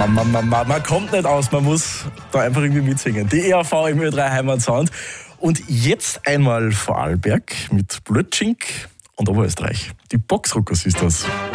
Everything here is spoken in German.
Man kommt nicht aus, man muss da einfach irgendwie mitsingen. Die ERV im Ö3 Heimatsound. Und jetzt einmal Vorarlberg mit Blötschink und Oberösterreich. Die Boxrockers ist das.